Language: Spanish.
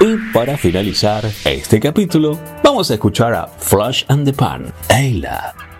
Y para finalizar este capítulo, vamos a escuchar a Flash and the Pan, Ayla.